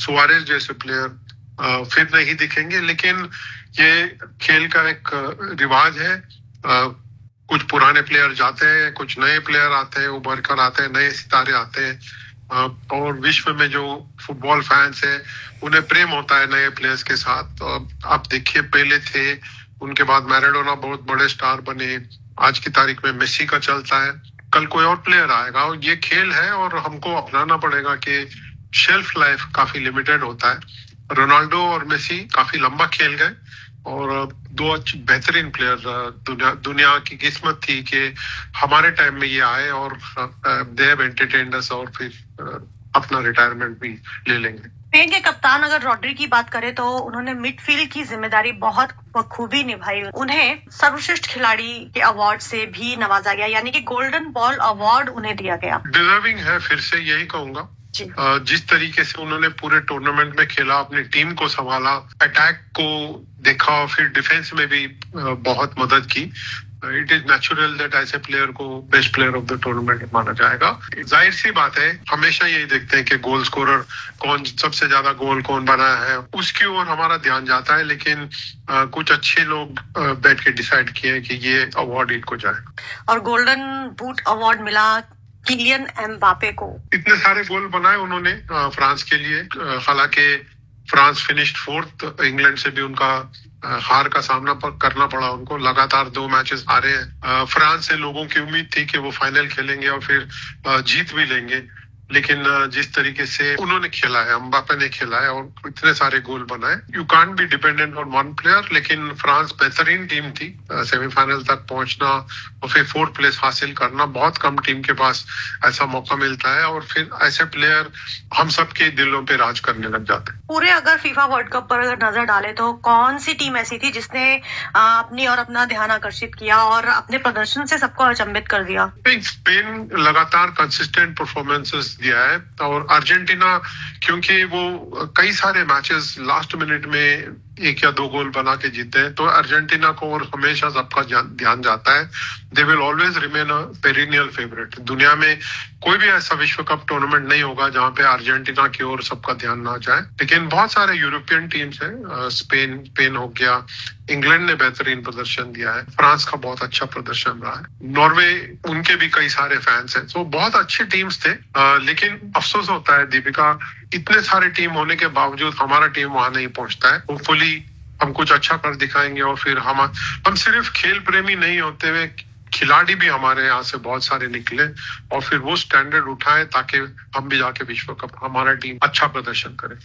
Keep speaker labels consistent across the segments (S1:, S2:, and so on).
S1: Suarez जैसे player फिर नहीं दिखेंगे। लेकिन ये खेल का एक रिवाज है, कुछ पुराने प्लेयर जाते हैं, कुछ नए प्लेयर आते हैं, उभर कर आते हैं, नए सितारे आते हैं। और विश्व में जो फुटबॉल फैंस है उन्हें प्रेम होता है नए प्लेयर्स के साथ। आप देखिए, पहले थे, उनके बाद मैराडोना बहुत बड़े स्टार बने, आज की तारीख में मेसी का चलता है, कल कोई और प्लेयर आएगा। और ये खेल है और हमको अपनाना पड़ेगा कि शेल्फ लाइफ काफी लिमिटेड होता है। रोनाल्डो और मेसी काफी लंबा खेल गए और दो अच्छे बेहतरीन प्लेयर, दुनिया की किस्मत थी कि हमारे टाइम में ये आए और दे हैव एंटरटेन्ड अस, और फिर अपना रिटायरमेंट भी ले लेंगे।
S2: स्पेन के कप्तान अगर रॉड्री की बात करें तो उन्होंने मिडफील्ड की जिम्मेदारी बहुत बखूबी निभाई। उन्हें सर्वश्रेष्ठ खिलाड़ी के अवार्ड से भी नवाजा गया, यानी कि गोल्डन बॉल अवार्ड उन्हें दिया गया।
S1: डिजर्विंग है, फिर से यही कहूंगा। जिस तरीके से उन्होंने पूरे टूर्नामेंट में खेला, अपनी टीम को संभाला, अटैक को देखा, फिर डिफेंस में भी बहुत मदद की। इट इज नेचुरल दैट ऐसे प्लेयर को best player of the tournament माना जाएगा। जाहिर सी बात है, हमेशा यही देखते हैं कि गोल स्कोरर कौन, सबसे ज्यादा गोल कौन बनाया है, उसकी ओर हमारा ध्यान जाता है। लेकिन कुछ अच्छे लोग बैठ के डिसाइड किए कि ये अवार्ड इनको जाए।
S2: और गोल्डन बूट अवार्ड मिला किलियन एम्बापे को।
S1: इतने सारे गोल बनाए उन्होंने फ्रांस के लिए। हालांकि फ्रांस फिनिश्ड 4th, इंग्लैंड से भी उनका हार का सामना करना पड़ा उनको। लगातार 2 मैचेस हारे हैं। फ्रांस से लोगों की उम्मीद थी कि वो फाइनल खेलेंगे और फिर जीत भी लेंगे, लेकिन जिस तरीके से उन्होंने खेला है, एम्बापे ने खेला है और इतने सारे गोल बनाए, you can't be dependent on one player. लेकिन फ्रांस बेहतरीन टीम थी, सेमीफाइनल तक पहुंचना और फिर 4th प्लेस हासिल करना, बहुत कम टीम के पास ऐसा मौका मिलता है। और फिर ऐसे प्लेयर हम सबके दिलों पे राज करने लग जाते हैं।
S2: पूरे अगर फीफा वर्ल्ड कप पर अगर नजर डाले तो कौन सी टीम ऐसी थी जिसने अपनी और अपना ध्यान आकर्षित किया और अपने प्रदर्शन से सबको अचंभित कर दिया?
S1: स्पेन लगातार कंसिस्टेंट परफॉर्मेंसेस दिया है, और अर्जेंटीना क्योंकि वो कई सारे मैचेस लास्ट मिनट में 1 या 2 गोल बना के जीते हैं, तो अर्जेंटीना को और हमेशा सबका ध्यान जाता है। They will always remain a perennial favourite. दुनिया में कोई भी ऐसा विश्व कप टूर्नामेंट नहीं होगा जहां पे अर्जेंटीना की ओर सबका ध्यान ना जाए। लेकिन बहुत सारे यूरोपियन टीम्स हैं, स्पेन हो गया, इंग्लैंड ने बेहतरीन प्रदर्शन दिया है, फ्रांस का बहुत अच्छा प्रदर्शन रहा है, नॉर्वे, उनके भी कई सारे फैंस हैं। तो बहुत अच्छे टीम्स थे। लेकिन अफसोस होता है दीपिका, इतने सारे टीम होने के बावजूद हमारा टीम वहां नहीं पहुंचता है। होपफुली हम कुछ अच्छा कर दिखाएंगे और फिर हम सिर्फ खेल प्रेमी नहीं होते हुए खिलाड़ी भी हमारे यहाँ से बहुत सारे निकले और फिर वो स्टैंडर्ड उठाए ताकि हम भी जाके विश्व कप हमारा टीम अच्छा प्रदर्शन करे।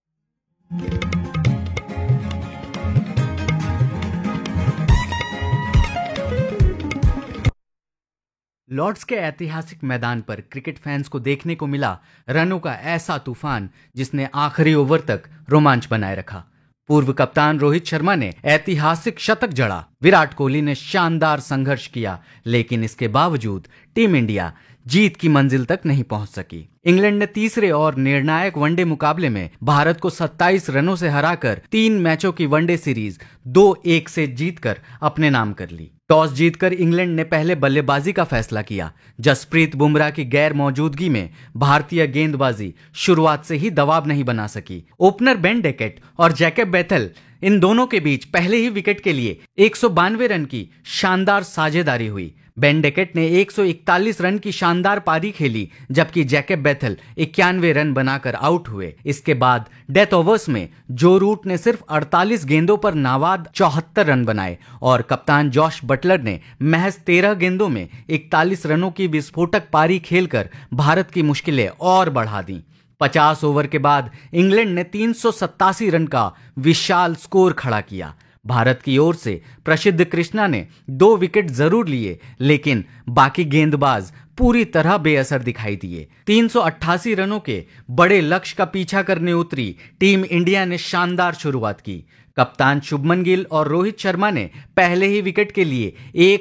S3: लॉर्ड्स के ऐतिहासिक मैदान पर क्रिकेट फैंस को देखने को मिला रनों का ऐसा तूफान जिसने आखिरी ओवर तक रोमांच बनाए रखा। पूर्व कप्तान रोहित शर्मा ने ऐतिहासिक शतक जड़ा, विराट कोहली ने शानदार संघर्ष किया, लेकिन इसके बावजूद टीम इंडिया जीत की मंजिल तक नहीं पहुंच सकी। इंग्लैंड ने तीसरे और निर्णायक वनडे मुकाबले में भारत को 27 रनों से हराकर 3 मैचों की वनडे सीरीज 2-1 से जीतकर अपने नाम कर ली। टॉस जीतकर इंग्लैंड ने पहले बल्लेबाजी का फैसला किया। जसप्रीत बुमराह की गैर मौजूदगी में भारतीय गेंदबाजी शुरुआत से ही दबाव नहीं बना सकी। ओपनर बेन डेकेट और जैकब बेथेल, इन दोनों के बीच पहले ही विकेट के लिए 192 रन की शानदार साझेदारी हुई। बेन डेकेट ने 141 रन की शानदार पारी खेली, जबकि जैकब बेथेल 91 रन बनाकर आउट हुए। इसके बाद डेथ ओवर्स में जो रूट ने सिर्फ 48 गेंदों पर नाबाद 74 रन बनाए और कप्तान जॉश बटलर ने महज 13 गेंदों में 41 रनों की विस्फोटक पारी खेलकर भारत की मुश्किलें और बढ़ा दी। 50 ओवर के बाद इंग्लैंड ने 387 रन का विशाल स्कोर खड़ा किया। भारत की ओर से प्रसिद्ध कृष्णा ने 2 विकेट जरूर लिए, लेकिन बाकी गेंदबाज पूरी तरह बेअसर दिखाई दिए। 388 रनों के बड़े लक्ष्य का पीछा करने उतरी टीम इंडिया ने शानदार शुरुआत की। कप्तान शुभमन गिल और रोहित शर्मा ने पहले ही विकेट के लिए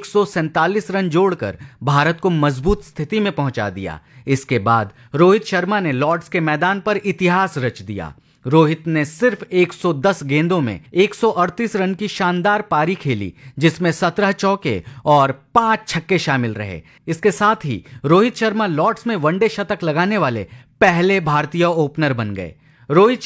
S3: 147 रन जोड़कर भारत को मजबूत स्थिति में पहुंचा दिया। इसके बाद रोहित शर्मा ने लॉर्ड्स के मैदान पर इतिहास रच दिया। रोहित ने सिर्फ 110 गेंदों में 138 रन की शानदार पारी खेली, जिसमें 17 चौके और 5 छक्के शामिल रहे। इसके साथ ही रोहित शर्मा लॉर्ड्स में वनडे शतक लगाने वाले पहले भारतीय ओपनर बन गए। रोहित